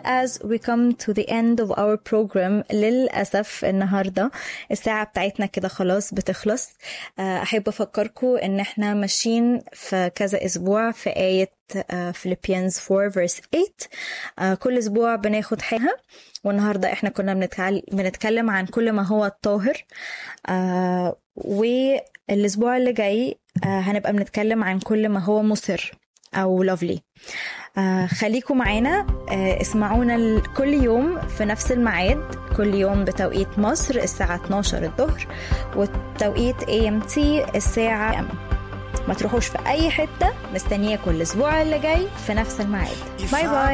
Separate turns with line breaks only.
as we come to the end of our program. للأسف النهاردة الساعة بتاعتنا كده خلاص بتخلص. أحب أفكركم إن إحنا ماشيين في كذا أسبوع في آية Philippians 4 verse 8. كل أسبوع بناخد حاجة، والنهاردة إحنا كنا بنتكلم عن كل ما هو الطاهر. والأسبوع اللي جاي هنبقى بنتكلم عن كل ما هو مصر أو lovely. خليكم معانا، اسمعونا كل يوم في نفس الميعاد، كل يوم بتوقيت مصر الساعة 12 الظهر، وتوقيت AMT الساعة AM. ما تروحوش في أي حتة، مستنياكم الأسبوع اللي جاي في نفس الميعاد. باي باي.